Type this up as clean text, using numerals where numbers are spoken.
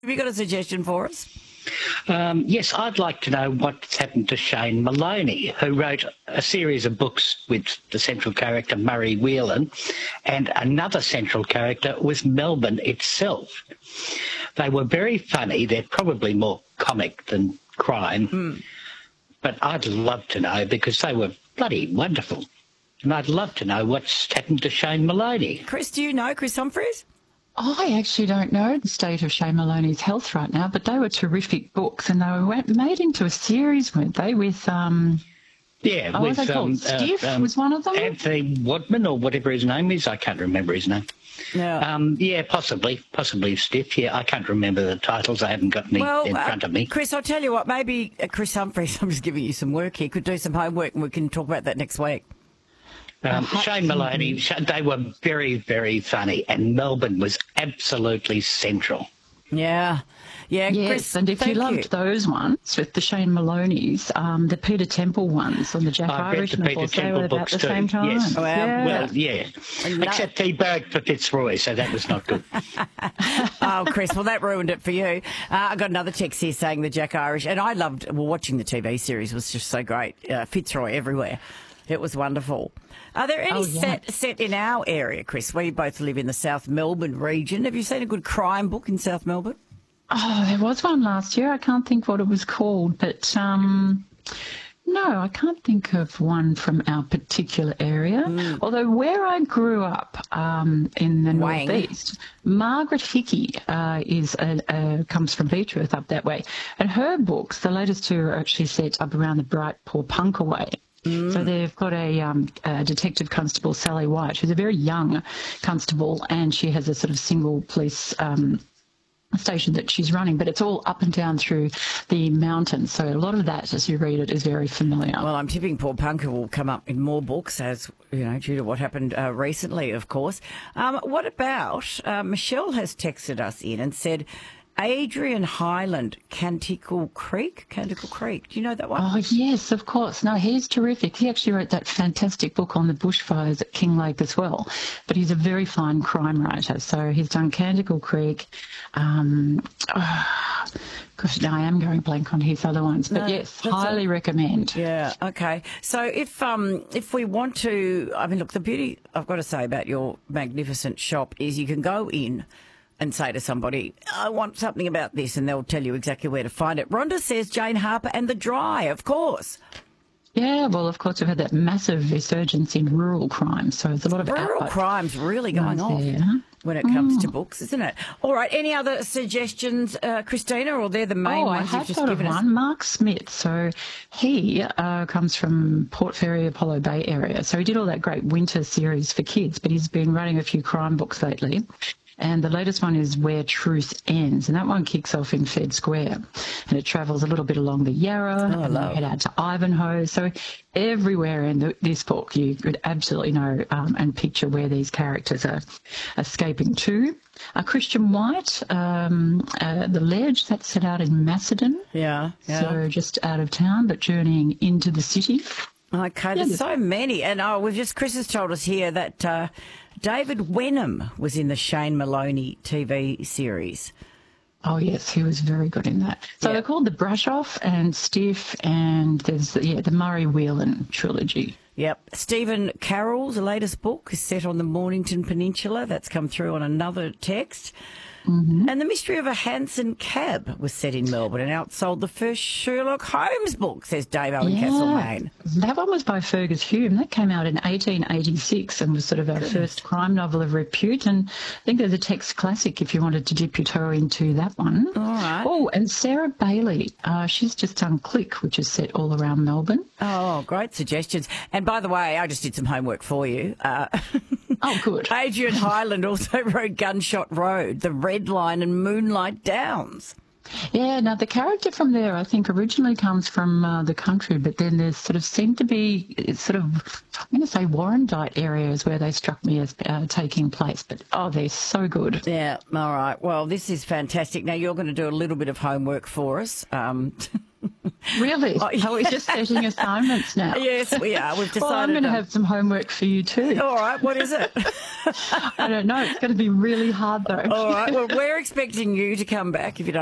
Have you got a suggestion for us? Yes, I'd like to know what's happened to Shane Maloney, who wrote a series of books with the central character Murray Whelan, and another central character was Melbourne itself. They were very funny. They're probably more comic than crime, but I'd love to know because they were bloody wonderful. And I'd love to know what's happened to Shane Maloney. Chris, do you know Chris Humphries? I actually don't know the state of Shane Maloney's health right now, but they were terrific books, and they were made into a series, weren't they? With Yeah, what with are they called? Stiff was one of them. Anthony Wadman, or whatever his name is. I can't remember his name. Yeah. Yeah, possibly Stiff. Yeah, I can't remember the titles. I haven't got any in front of me. Chris, I'll tell you what. Maybe Chris Humphries. I'm just giving you some work here. Could do some homework, and we can talk about that next week. Shane Maloney, they were very, very funny, and Melbourne was absolutely central. Yeah. Yes, Chris, and if you loved those ones with the Shane Maloney's, the Peter Temple ones on the Jack Irish, and of course they were about the same time. Yes. Well, yeah. Except he barracked for Fitzroy, so that was not good. Oh, Chris, well, that ruined it for you. I got another text here saying the Jack Irish, and I loved, watching the TV series was just so great. Fitzroy everywhere. It was wonderful. Are there any set in our area, Chris? We both live in the South Melbourne region. Have you seen a good crime book in South Melbourne? Oh, there was one last year. I can't think what it was called, but no, I can't think of one from our particular area. Although where I grew up in the northeast, Margaret Hickey comes from Beechworth up that way, and her books, the latest two, are actually set up around the Bright Paw Punker way. So they've got a Detective Constable, Sally White, who's a very young constable, and she has a sort of single police station that she's running, but it's all up and down through the mountains. So a lot of that, as you read it, is very familiar. Well, I'm tipping Paul Punker will come up in more books, as you know, due to what happened recently, of course. What about Michelle has texted us in and said, Adrian Highland, Canticle Creek. Do you know that one? Oh, yes, of course. No, he's terrific. He actually wrote that fantastic book on the bushfires at Kinglake as well. But he's a very fine crime writer. So he's done Canticle Creek. Gosh, now I am going blank on his other ones. But yes, highly recommend. Yeah, okay. So if we want to, I mean, look, the beauty I've got to say about your magnificent shop is you can go in and say to somebody, I want something about this, and they'll tell you exactly where to find it. Rhonda says Jane Harper and The Dry, of course. Yeah, well, of course, we've had that massive resurgence in rural crime, so there's a lot of rural crime's really going on when it comes to books, isn't it? All right, any other suggestions, Christina, or they're the main ones you've just given us? One. Mark Smith, so he comes from Port Fairy, Apollo Bay area, so he did all that great winter series for kids, but he's been writing a few crime books lately. And the latest one is Where Truth Ends, and that one kicks off in Fed Square. And it travels a little bit along the Yarra, and they head out to Ivanhoe. So everywhere in this book you could absolutely know and picture where these characters are escaping to. Christian White, The Ledge, that's set out in Macedon. Yeah. So just out of town, but journeying into the city. Okay, there's so many. And Chris has told us here that David Wenham was in the Shane Maloney TV series. Oh, yes, he was very good in that. So they're called The Brush Off and Stiff, and there's the Murray Whelan trilogy. Yep. Stephen Carroll's latest book is set on the Mornington Peninsula. That's come through on another text. Mm-hmm. And The Mystery of a Hanson Cab was set in Melbourne and outsold the first Sherlock Holmes book, says Dave Owen Castlemaine. That one was by Fergus Hume. That came out in 1886 and was sort of our first crime novel of repute. And I think there's a text classic if you wanted to dip your toe into that one. All right. Oh, and Sarah Bailey. She's just done Click, which is set all around Melbourne. Oh, great suggestions. And by the way, I just did some homework for you. Oh, good. Adrian Highland also wrote Gunshot Road, The Red Line and Moonlight Downs. Yeah, now the character from there, I think, originally comes from the country, but then there's sort of seemed to be sort of, I'm going to say Warrandyte areas where they struck me as taking place. But, oh, they're so good. Yeah, all right. Well, this is fantastic. Now, you're going to do a little bit of homework for us. Really? Oh, yeah. Are we just setting assignments now? Yes, we are. We've decided. Well, I'm going to have some homework for you too. All right, what is it? I don't know. It's going to be really hard, though. All right, well, we're expecting you to come back if you don't